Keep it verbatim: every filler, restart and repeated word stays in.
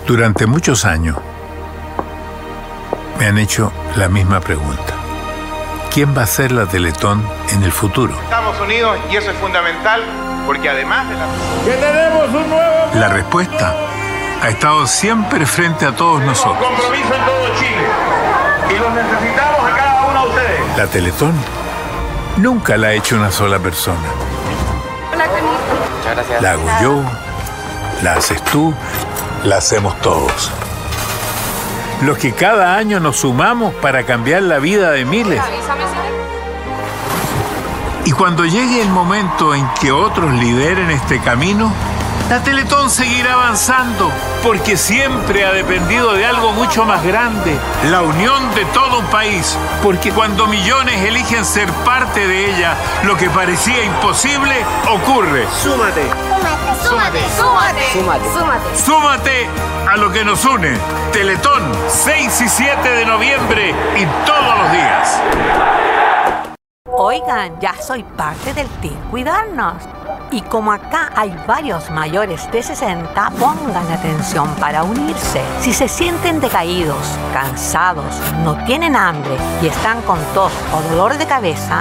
Durante muchos años me han hecho la misma pregunta. ¿Quién va a ser la Teletón en el futuro? Estamos unidos y eso es fundamental porque además de la... ¡Que tenemos un nuevo... La respuesta ha estado siempre frente a todos nosotros. Tenemos compromiso en todo Chile y los necesitamos a cada uno de ustedes. La Teletón nunca la ha hecho una sola persona. Hola, Conito. Muchas gracias. La hago yo, la haces tú, la hacemos todos. Los que cada año nos sumamos para cambiar la vida de miles. Y cuando llegue el momento en que otros lideren este camino, la Teletón seguirá avanzando, porque siempre ha dependido de algo mucho más grande, la unión de todo un país, porque cuando millones eligen ser parte de ella, lo que parecía imposible ocurre. Súmate. Súmate, súmate, súmate, súmate. Súmate a lo que nos une. Teletón, seis y siete de noviembre y todos los días. Oigan, ya soy parte del Team Cuidarnos. Y como acá hay varios mayores de sesenta, pongan atención para unirse. Si se sienten decaídos, cansados, no tienen hambre y están con tos o dolor de cabeza,